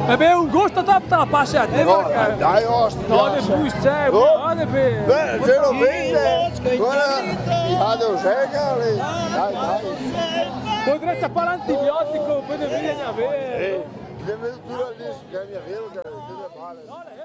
Beh, un gusto top te la passi a te. No, dai, ostia. No, de buste, guarda bene. Beh, se lo vede, guarda, vado segale. Dai. Potrei tappare l'antibiotico, poi devi venire a avere. Deve durare che mi vero che deve male.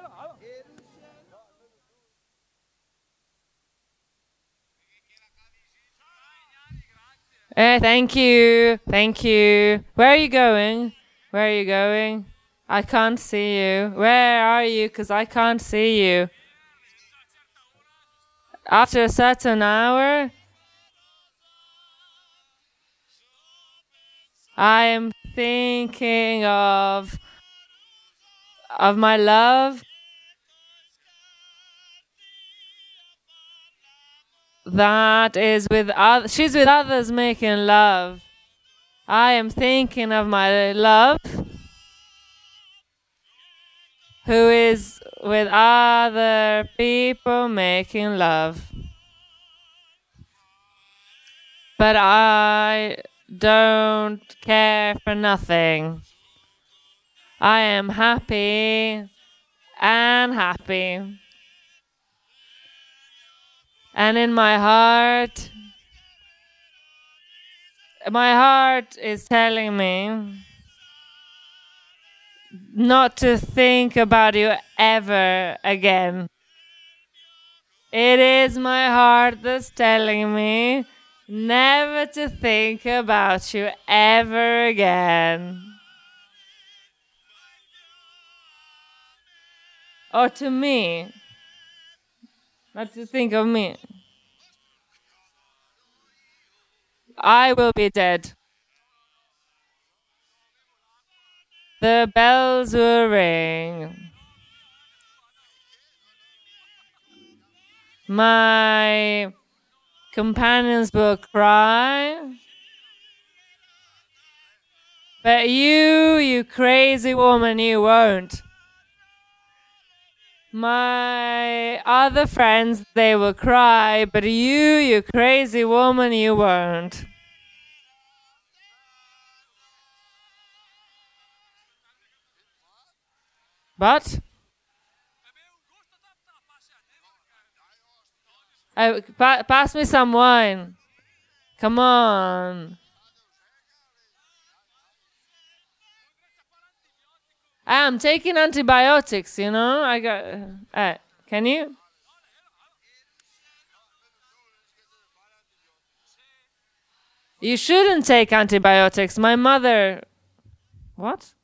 Thank you. Thank you. Where are you going? Where are you going? I can't see you. Where are you? Because I can't see you. After a certain hour, I am thinking of my love that is with she's with others making love. I am thinking of my love who is with other people making love. But I don't care for nothing. I am happy and happy. And in my heart is telling me not to think about you ever again. It is my heart that's telling me never to think about you ever again. Or to me. Not to think of me. I will be dead. The bells will ring. My companions will cry. But you crazy woman, you won't. My other friends, they will cry, but you crazy woman, you won't. But pass me some wine. Come on. I'm taking antibiotics, you know. I got. Can you? You shouldn't take antibiotics. My mother. What?